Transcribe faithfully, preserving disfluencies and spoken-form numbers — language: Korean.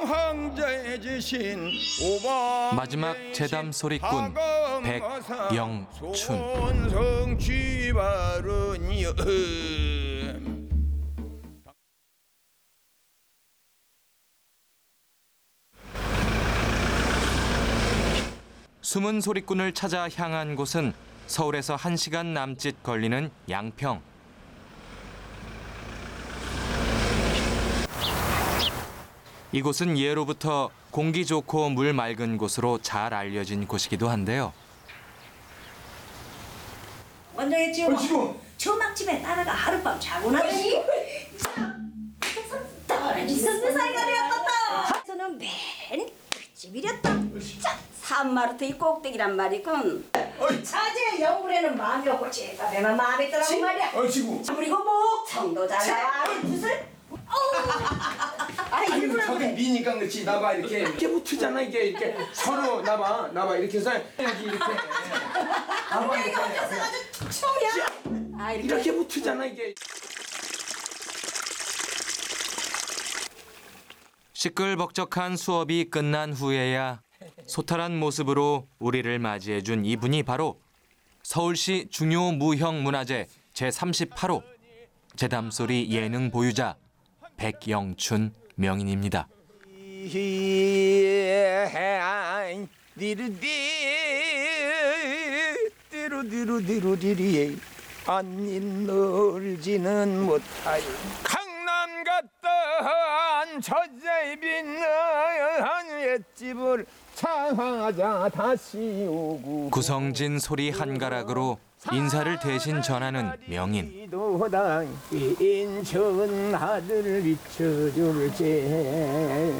마지막 제담 소리꾼 백영춘. 숨은 소리꾼을 찾아 향한 곳은 서울에서 한 시간 남짓 걸리는 양평. 이곳은 예로부터 공기 좋고 물 맑은 곳으로 잘 알려진 곳이기도 한데요. 원장님 지금 초막집에 따라가 하룻밤 자고 나니 떨어지 선배사이가리였다. 저는 맨 집이랬다. 산마루트의 꼭대기란 말이군. 차제 영불에는 마음이 없고 제가 배만 마음이 있더라고 말이야. 어이구. 그리고 목청도 잘나. 무슨? 아니 저기 미니까 그렇지. 나봐 이렇게 이렇게 붙으잖아. 이게 이렇게 서로 나봐 나봐 이렇게 해서 여기 이렇게 나봐 이렇게 아, 이렇게. 이렇게 붙으잖아 이게. 시끌벅적한 수업이 끝난 후에야 소탈한 모습으로 우리를 맞이해준 이분이 바로 서울시 중요 무형 문화재 제삼십팔 호 제담소리 예능 보유자 백영춘 명인입니다. 안니 놀지는 못하여 강남 갔던 저자의 빛나는 옛집을 창하자 다시 오고. 구성진 소리 한 가락으로 인사를 대신 전하는 명인. 인천 하늘 비춰줄게.